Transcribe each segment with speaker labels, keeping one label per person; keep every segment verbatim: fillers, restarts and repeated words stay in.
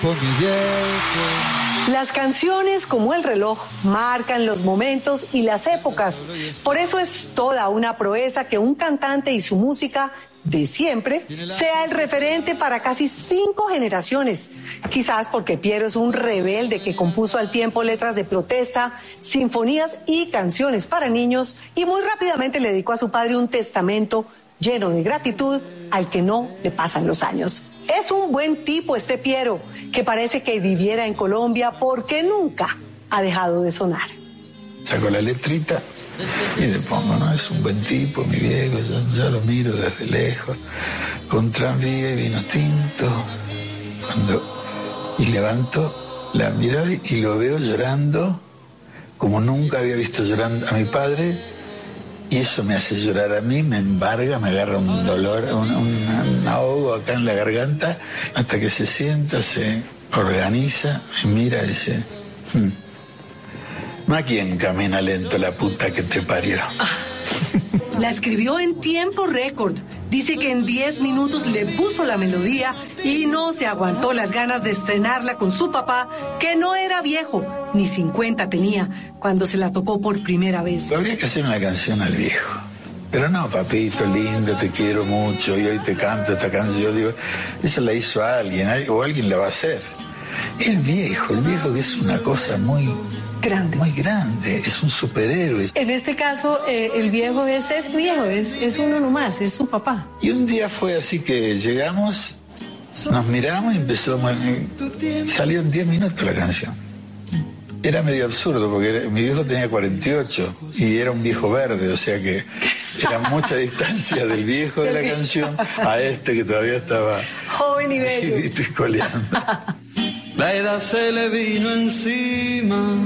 Speaker 1: Por mi viejo.
Speaker 2: Las canciones, como el reloj, marcan los momentos y las épocas. Por eso es toda una proeza que un cantante y su música de siempre sea el referente para casi cinco generaciones. Quizás porque Piero es un rebelde que compuso al tiempo letras de protesta, sinfonías y canciones para niños, y muy rápidamente le dedicó a su padre un testamento lleno de gratitud al que no le pasan los años. Es un buen tipo este Piero, que parece que viviera en Colombia porque nunca ha dejado de sonar.
Speaker 3: Saco la letrita y le pongo, no, es un buen tipo, mi viejo, yo, yo lo miro desde lejos, con tranvía y vino tinto. Cuando, y levanto la mirada y lo veo llorando como nunca había visto llorando a mi padre. Y eso me hace llorar a mí, me embarga, me agarra un dolor, un, un, un ahogo acá en la garganta, hasta que se sienta, se organiza, me mira y dice, hmm, no a quien camina lento la puta que te parió.
Speaker 2: La escribió en tiempo récord. Dice que en diez minutos le puso la melodía y no se aguantó las ganas de estrenarla con su papá, que no era viejo, ni cincuenta tenía, cuando se la tocó por primera vez.
Speaker 3: Habría que hacer una canción al viejo. Pero no, papito, lindo, te quiero mucho, y hoy te canto esta canción. Digo, esa la hizo alguien, o alguien la va a hacer. El viejo, el viejo que es una cosa muy...
Speaker 2: Grande.
Speaker 3: Muy grande, es un superhéroe.
Speaker 2: En este caso, eh, el viejo es, es viejo, es, es uno nomás, es su papá.
Speaker 3: Y un día fue así que llegamos, nos miramos y empezó, y salió en diez minutos la canción. Era medio absurdo porque era, mi viejo tenía cuarenta y ocho y era un viejo verde, o sea que era mucha distancia del viejo de la canción a este que todavía estaba
Speaker 2: joven y bello.
Speaker 3: Y, y coleando.
Speaker 1: La edad se le vino encima.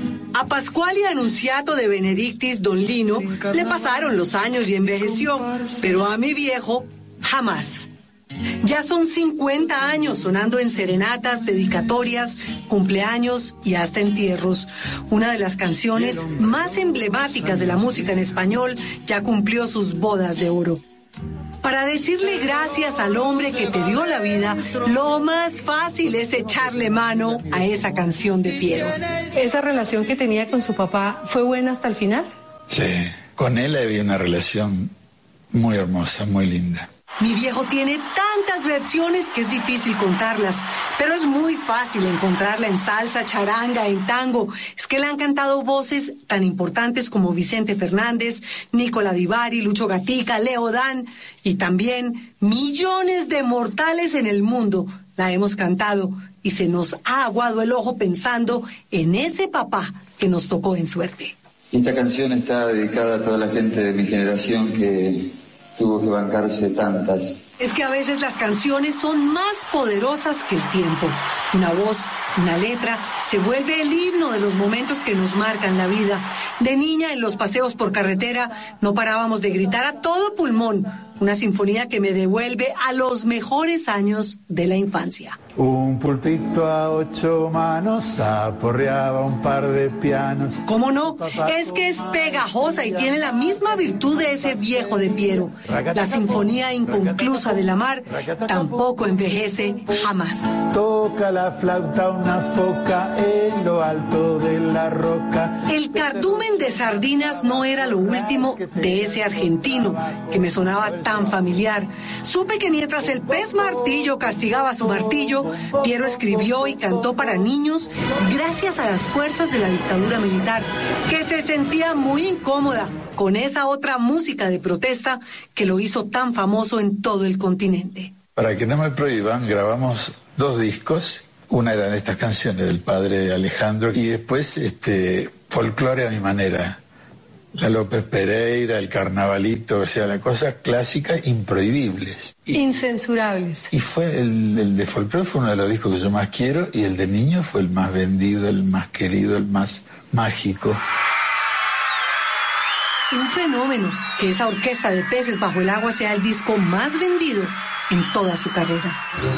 Speaker 2: A Pasquale Annunziato de Benedictis Don Lino le pasaron los años y envejeció, pero a mi viejo jamás. Ya son cincuenta años sonando en serenatas, dedicatorias, cumpleaños y hasta entierros. Una de las canciones más emblemáticas de la música en español ya cumplió sus bodas de oro. Para decirle gracias al hombre que te dio la vida, lo más fácil es echarle mano a esa canción de Piero. ¿Esa relación que tenía con su papá fue buena hasta el final?
Speaker 3: Sí, con él había una relación muy hermosa, muy linda.
Speaker 2: Mi viejo tiene tantas versiones que es difícil contarlas, pero es muy fácil encontrarla en salsa, charanga, en tango. Es que le han cantado voces tan importantes como Vicente Fernández, Nicola Di Bari, Lucho Gatica, Leo Dan, y también millones de mortales en el mundo la hemos cantado, y se nos ha aguado el ojo pensando en ese papá que nos tocó en suerte.
Speaker 4: Esta canción está dedicada a toda la gente de mi generación que tuvo que bancarse tantas.
Speaker 2: Es que a veces las canciones son más poderosas que el tiempo. Una voz, una letra, se vuelve el himno de los momentos que nos marcan la vida. De niña, en los paseos por carretera, no parábamos de gritar a todo pulmón una sinfonía que me devuelve a los mejores años de la infancia.
Speaker 5: Un pulpito a ocho manos aporreaba un par de pianos.
Speaker 2: ¿Cómo no? Es que es pegajosa y tiene la misma virtud de ese viejo de Piero. La sinfonía inconclusa de la mar tampoco envejece jamás.
Speaker 5: Toca la flauta una foca en lo alto de la roca.
Speaker 2: El cardumen de sardinas no era lo último de ese argentino que me sonaba tan familiar. Supe que mientras el pez martillo castigaba su martillo, Piero escribió y cantó para niños gracias a las fuerzas de la dictadura militar, que se sentía muy incómoda con esa otra música de protesta que lo hizo tan famoso en todo el continente.
Speaker 3: Para que no me prohíban, grabamos dos discos. Una era de estas canciones del padre Alejandro y después este folclore a mi manera. La López Pereira, el carnavalito, o sea, las cosas clásicas improhibibles. Y,
Speaker 2: incensurables.
Speaker 3: Y fue el, el de folclore fue uno de los discos que yo más quiero y el de niño fue el más vendido, el más querido, el más mágico.
Speaker 2: Un fenómeno que esa orquesta de peces bajo el agua sea el disco más vendido en toda su carrera.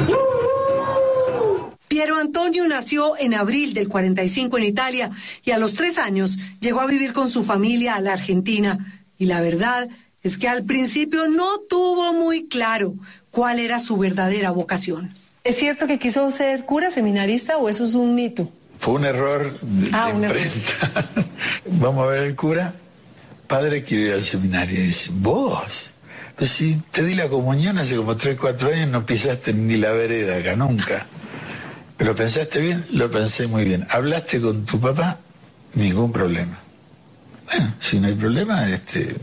Speaker 2: Piero Antonio nació en abril del cuarenta y cinco en Italia y a los tres años llegó a vivir con su familia a la Argentina. Y la verdad es que al principio no tuvo muy claro cuál era su verdadera vocación.
Speaker 6: ¿Es cierto que quiso ser cura, seminarista, o eso es un mito?
Speaker 3: Fue un error de,
Speaker 6: ah,
Speaker 3: de
Speaker 6: un
Speaker 3: imprenta. Error. Vamos a ver el cura. Padre, quiero ir al seminario. Y dice, ¿vos? Pues si te di la comunión hace como tres, cuatro años, no pisaste ni la vereda acá, nunca. ¿Pero pensaste bien? Lo pensé muy bien. ¿Hablaste con tu papá? Ningún problema. Bueno, si no hay problema, este,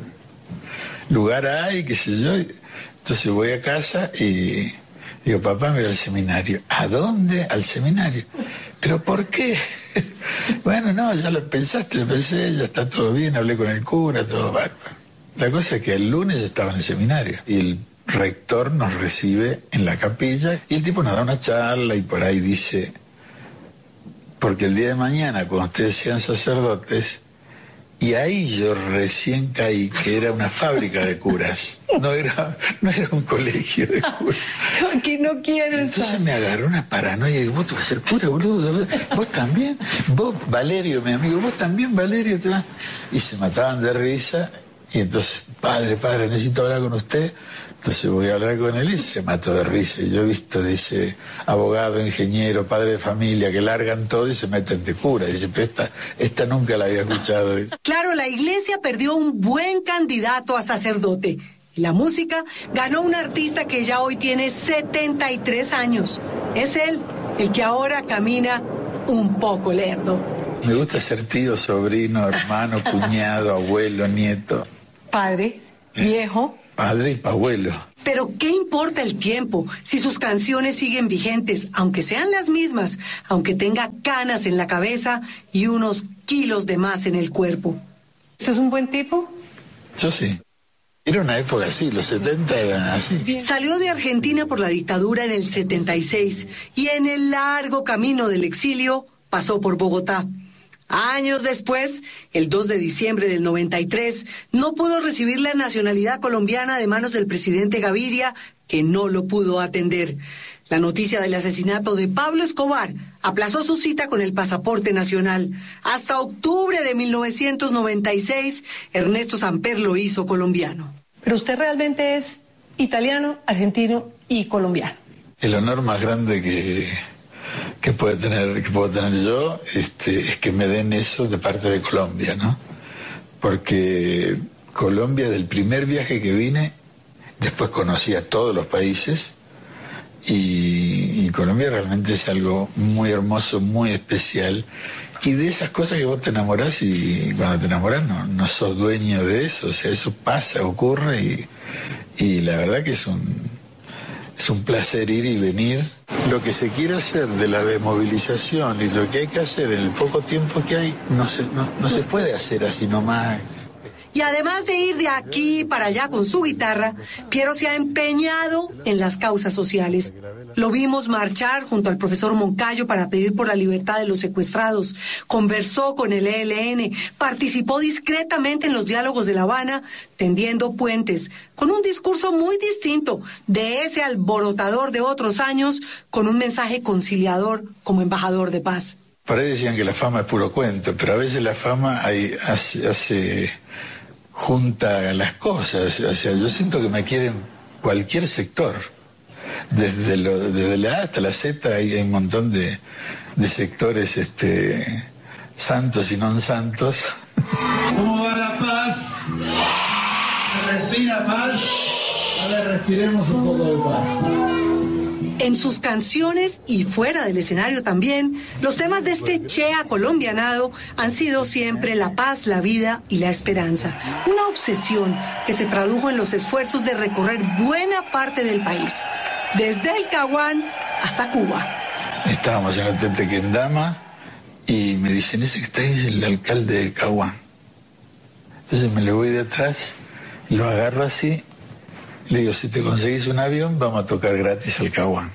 Speaker 3: lugar hay, qué sé yo. Entonces voy a casa y digo, papá, me voy al seminario. ¿A dónde? Al seminario. ¿Pero por qué? Bueno, no, ya lo pensaste, lo pensé, ya está todo bien, hablé con el cura, todo bárbaro. La cosa es que el lunes estaba en el seminario y el rector nos recibe en la capilla y el tipo nos da una charla y por ahí dice, porque el día de mañana, cuando ustedes sean sacerdotes, y ahí yo recién caí que era una fábrica de curas, no era, no era un colegio de curas.
Speaker 6: Aquí no quiero
Speaker 3: Entonces
Speaker 6: estar.
Speaker 3: me agarró una paranoia y digo, vos te vas a ser cura, boludo, vos también, vos, Valerio, mi amigo, vos también, Valerio, te vas. Y se mataban de risa. Y entonces, padre, padre, necesito hablar con usted. Entonces voy a hablar con él y se mató de risa. Y yo he visto, dice, abogado, ingeniero, padre de familia, que largan todo y se meten de cura. Dice, pero esta, esta nunca la había escuchado.
Speaker 2: Claro, la iglesia perdió un buen candidato a sacerdote. Y la música ganó un artista que ya hoy tiene setenta y tres años. Es él, el que ahora camina un poco lerdo.
Speaker 3: Me gusta ser tío, sobrino, hermano, cuñado, abuelo, nieto.
Speaker 6: Padre, viejo.
Speaker 3: Padre y abuelo.
Speaker 2: Pero ¿qué importa el tiempo si sus canciones siguen vigentes, aunque sean las mismas, aunque tenga canas en la cabeza y unos kilos de más en el cuerpo?
Speaker 6: ¿Usted es un buen tipo?
Speaker 3: Yo sí. Era una época así, los setenta eran así.
Speaker 2: Salió de Argentina por la dictadura en el setenta y seis y en el largo camino del exilio pasó por Bogotá. Años después, el dos de diciembre del noventa y tres, no pudo recibir la nacionalidad colombiana de manos del presidente Gaviria, que no lo pudo atender. La noticia del asesinato de Pablo Escobar aplazó su cita con el pasaporte nacional. Hasta octubre de mil novecientos noventa y seis, Ernesto Samper lo hizo colombiano.
Speaker 6: Pero usted realmente es italiano, argentino y colombiano.
Speaker 3: El honor más grande que... que puede tener, que puedo tener yo, este, es que me den eso de parte de Colombia, ¿no? Porque Colombia, del primer viaje que vine, después conocí a todos los países, y, y Colombia realmente es algo muy hermoso, muy especial, y de esas cosas que vos te enamorás, y cuando te enamorás no, no sos dueño de eso, o sea, eso pasa, ocurre, y, y la verdad que es un... Es un placer ir y venir. Lo que se quiere hacer de la desmovilización y lo que hay que hacer en el poco tiempo que hay, no se, no, no se puede hacer así nomás.
Speaker 2: Y además de ir de aquí para allá con su guitarra, Piero se ha empeñado en las causas sociales. Lo vimos marchar junto al profesor Moncayo para pedir por la libertad de los secuestrados. Conversó con el E L N, participó discretamente en los diálogos de La Habana, tendiendo puentes, con un discurso muy distinto de ese alborotador de otros años, con un mensaje conciliador como embajador de paz.
Speaker 3: Por ahí decían que la fama es puro cuento, pero a veces la fama hay, hace, hace junta las cosas. O sea, yo siento que me quieren cualquier sector. Desde, lo, desde la A hasta la Z hay, hay un montón de, de sectores este, santos y non santos.
Speaker 5: ¿Cómo va la paz? ¿Se respira paz? A ver, respiremos un poco de paz.
Speaker 2: En sus canciones y fuera del escenario también, los temas de este Chea colombianado han sido siempre la paz, la vida y la esperanza. Una obsesión que se tradujo en los esfuerzos de recorrer buena parte del país, desde el Caguán hasta Cuba.
Speaker 3: Estábamos en el Tetequendama y me dicen, ese que está ahí es el alcalde del Caguán. Entonces me le voy de atrás, lo agarro así. Le digo, si te conseguís un avión, vamos a tocar gratis al Caguán.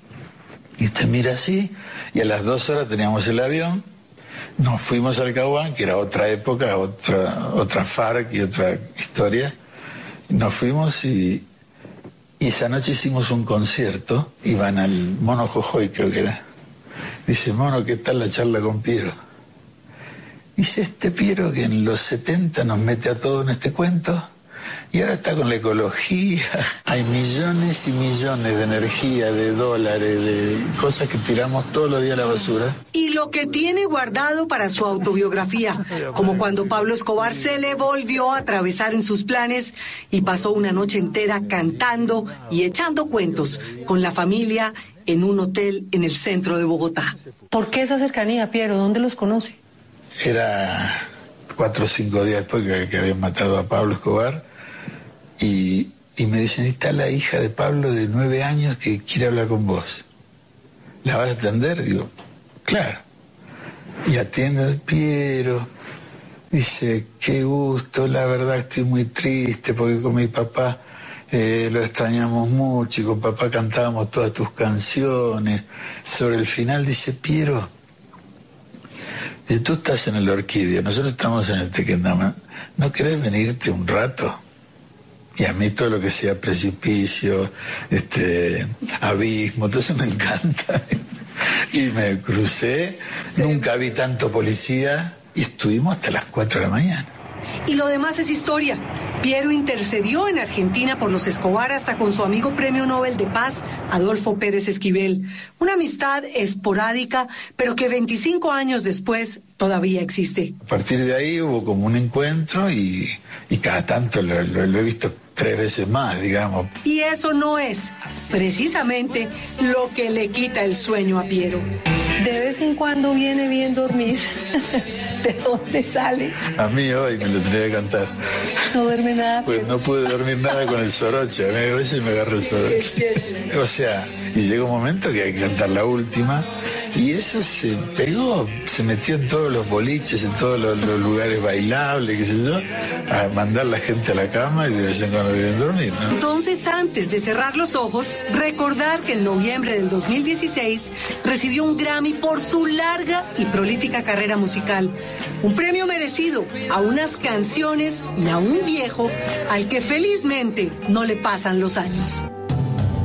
Speaker 3: Y te mira así, y a las dos horas teníamos el avión, nos fuimos al Caguán, que era otra época, otra, otra FARC y otra historia. Nos fuimos y, y esa noche hicimos un concierto, iban al Mono Jojoy, creo que era. Dice, Mono, ¿qué tal la charla con Piero? Dice, este Piero que en los setenta nos mete a todo en este cuento, Y ahora está con la ecología. Hay millones y millones de energía, de dólares, de cosas que tiramos todos los días a la basura.
Speaker 2: Y lo que tiene guardado para su autobiografía, como cuando Pablo Escobar se le volvió a atravesar en sus planes y pasó una noche entera cantando y echando cuentos con la familia en un hotel en el centro de Bogotá.
Speaker 6: ¿Por qué esa cercanía, Piero? ¿Dónde los conoce?
Speaker 3: Era cuatro o cinco días después que, que habían matado a Pablo Escobar y, y me dicen, está la hija de Pablo de nueve años que quiere hablar con vos. ¿La vas a atender? Digo, claro. Y atiende, Piero. Dice, qué gusto, la verdad estoy muy triste porque con mi papá eh, lo extrañamos mucho y con papá cantábamos todas tus canciones. Sobre el final dice, Piero, si tú estás en el Orquídea, nosotros estamos en el Tequendama, ¿no querés venirte un rato? Y a mí todo lo que sea precipicio, este, abismo, todo eso me encanta. Y me crucé, sí. Nunca vi tanto policía y estuvimos hasta las cuatro de la mañana.
Speaker 2: Y lo demás es historia. Piero intercedió en Argentina por los Escobar hasta con su amigo Premio Nobel de Paz, Adolfo Pérez Esquivel. Una amistad esporádica, pero que veinticinco años después todavía existe.
Speaker 3: A partir de ahí hubo como un encuentro y, y cada tanto lo, lo, lo he visto tres veces más, digamos.
Speaker 2: Y eso no es precisamente lo que le quita el sueño a Piero.
Speaker 6: De vez en cuando viene bien dormir. ¿De dónde sale?
Speaker 3: A mí hoy me lo tendría que cantar.
Speaker 6: ¿No duerme nada?
Speaker 3: Pues no pude dormir nada con el soroche. A mí a veces me agarro el soroche. O sea, y llega un momento que hay que cantar la última. Y eso se pegó, se metió en todos los boliches, en todos los, los lugares bailables, qué sé yo, a mandar la gente a la cama y de vez en cuando vienen dormir, ¿no?
Speaker 2: Entonces, antes de cerrar los ojos, recordar que en noviembre del dos mil dieciséis recibió un Grammy por su larga y prolífica carrera musical. Un premio merecido a unas canciones y a un viejo al que felizmente no le pasan los años.